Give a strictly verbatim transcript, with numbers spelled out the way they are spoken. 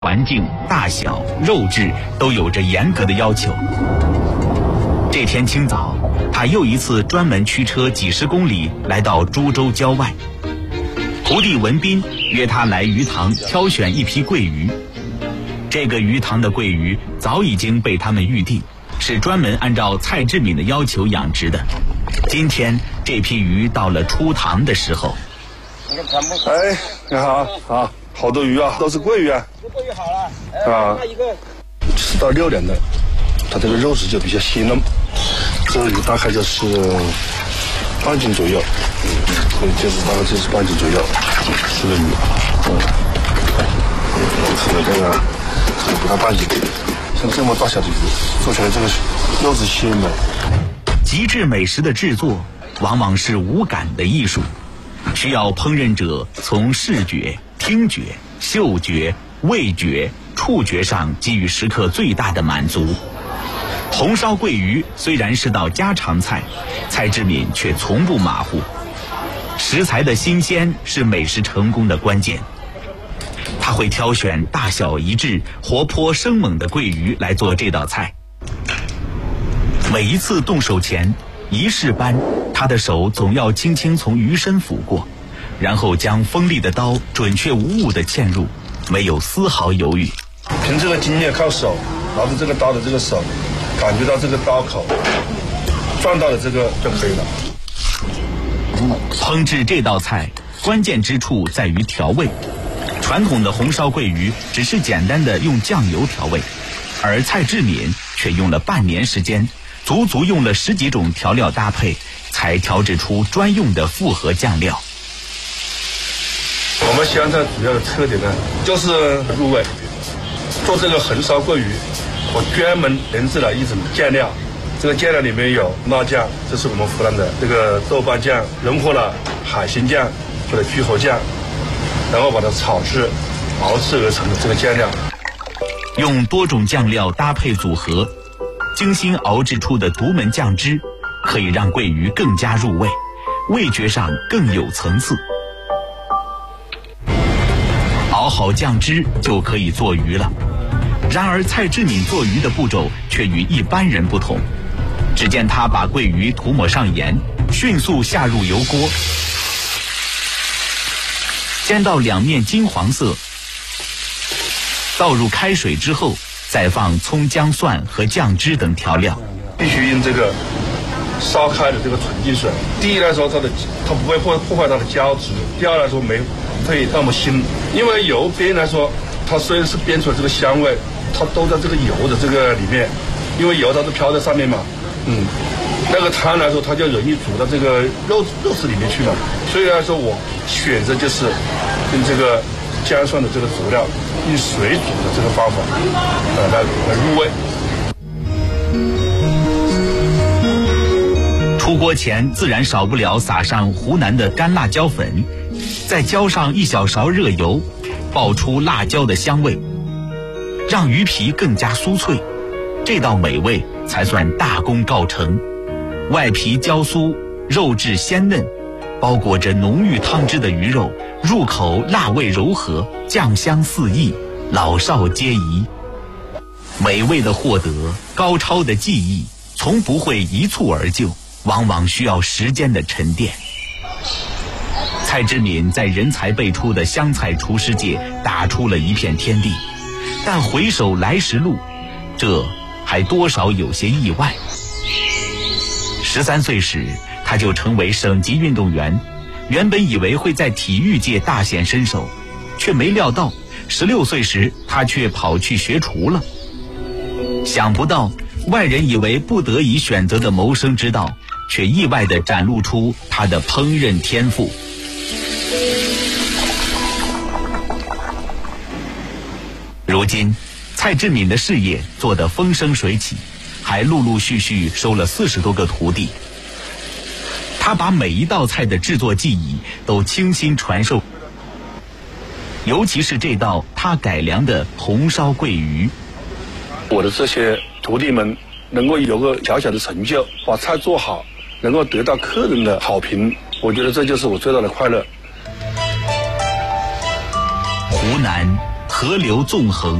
环境、大小、肉质都有着严格的要求。这天清早，他又一次专门驱车几十公里来到株洲郊外。徒弟文斌约他来鱼塘挑选一批桂鱼。这个鱼塘的桂鱼早已经被他们预定，是专门按照蔡志敏的要求养殖的。今天这批鱼到了出塘的时候。 哎，你好，好，好多鱼啊，都是桂鱼啊。 桂鱼好了，哎、 啊， 那一个四到六年的，它这个肉质就比较鲜嫩。这个鱼大概就是半斤左右，嗯，就是大概就是半斤左右，这个鱼，嗯，这个这个这个不到半斤，像这么大小的鱼，做出来这个肉质鲜美。 极致美食的制作，往往是无感的艺术，需要烹饪者从视觉、听觉、嗅觉、味觉、触觉上给予食客最大的满足。红烧桂鱼虽然是道家常菜，蔡志敏却从不马虎。食材的新鲜是美食成功的关键。他会挑选大小一致、活泼生猛的桂鱼来做这道菜。每一次动手前，仪式般，他的手总要轻轻从鱼身抚过，然后将锋利的刀准确无误地嵌入，没有丝毫犹豫。 凭这个经验，靠手拿着这个刀的这个手，感觉到这个刀口撞到了这个就可以了。 烹制这道菜关键之处在于调味。传统的红烧桂鱼只是简单的用酱油调味，而蔡志敏却用了半年时间，足足用了十几种调料搭配，才调制出专用的复合酱料。 我们湘菜主要的特点呢，就是入味。做这个红烧桂鱼，我专门研制了一种酱料，这个酱料里面有辣酱，这是我们湖南的这个豆瓣酱，融合了海鲜酱或者巨河酱，然后把它炒制、熬制而成的这个酱料。 用多种酱料搭配组合，精心熬制出的独门酱汁，可以让桂鱼更加入味，味觉上更有层次。熬好酱汁就可以做鱼了。然而蔡志敏做鱼的步骤却与一般人不同。只见他把桂鱼涂抹上盐，迅速下入油锅，煎到两面金黄色，倒入开水之后，再放葱姜蒜和酱汁等调料。 必须用这个烧开的这个纯净水。第一来说，它的它不会破破坏它的胶质；第二来说，没会那么腥。因为油煸来说，它虽然是煸出来这个香味，它都在这个油的这个里面，因为油它是飘在上面嘛，嗯，那个汤来说，它就容易煮到这个肉肉质里面去嘛。所以来说，我选择就是用这个姜蒜的这个佐料，用水煮的这个方法，呃，来来入味。 出锅前自然少不了撒上湖南的干辣椒粉，再浇上一小勺热油，爆出辣椒的香味，让鱼皮更加酥脆，这道美味才算大功告成。外皮焦酥，肉质鲜嫩，包裹着浓郁汤汁的鱼肉，入口辣味柔和，酱香四溢，老少皆宜。美味的获得，高超的技艺，从不会一蹴而就，往往需要时间的沉淀。蔡志敏在人才辈出的湘菜厨师界打出了一片天地，但回首来时路，这还多少有些意外。十三岁时，他就成为省级运动员，原本以为会在体育界大显身手，却没料到十六岁时他却跑去学厨了。想不到外人以为不得已选择的谋生之道，却意外地展露出他的烹饪天赋。如今蔡志敏的事业做得风生水起，还陆陆续续收了四十多个徒弟。他把每一道菜的制作技艺都倾心传授，尤其是这道他改良的红烧桂鱼。 我的这些徒弟们能够有个小小的成就，把菜做好，能够得到客人的好评，我觉得这就是我最大的快乐。 湖南河流纵横。